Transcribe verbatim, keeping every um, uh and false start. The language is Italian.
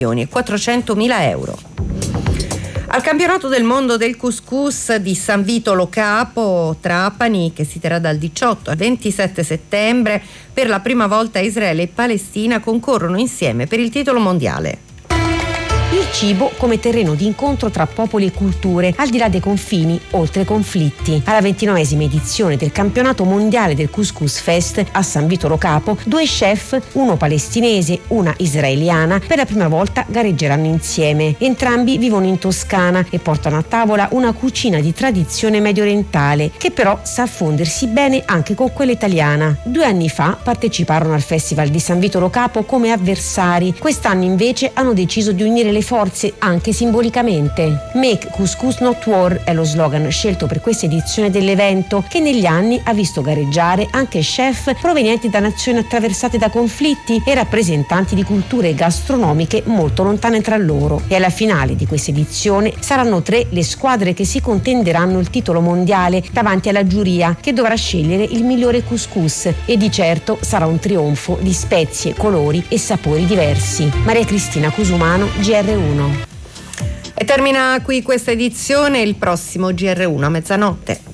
e quattrocentomila euro. Al campionato del mondo del couscous di San Vito Lo Capo, Trapani, che si terrà dal diciotto al ventisette settembre, per la prima volta Israele e Palestina concorrono insieme per il titolo mondiale. Il cibo come terreno di incontro tra popoli e culture, al di là dei confini, oltre i conflitti. Alla ventinovesima edizione del campionato mondiale del Couscous Fest a San Vito Lo Capo, due chef, uno palestinese, una israeliana, per la prima volta gareggeranno insieme. Entrambi vivono in Toscana e portano a tavola una cucina di tradizione mediorientale, che però sa fondersi bene anche con quella italiana. Due anni fa parteciparono al Festival di San Vito Lo Capo come avversari. Quest'anno invece hanno deciso di unire le forze anche simbolicamente. Make Couscous Not War è lo slogan scelto per questa edizione dell'evento, che negli anni ha visto gareggiare anche chef provenienti da nazioni attraversate da conflitti e rappresentanti di culture gastronomiche molto lontane tra loro. E alla finale di questa edizione saranno tre le squadre che si contenderanno il titolo mondiale davanti alla giuria, che dovrà scegliere il migliore couscous, e di certo sarà un trionfo di spezie, colori e sapori diversi. Maria Cristina Cusumano, G R uno. E termina qui questa edizione, il prossimo G R uno a mezzanotte.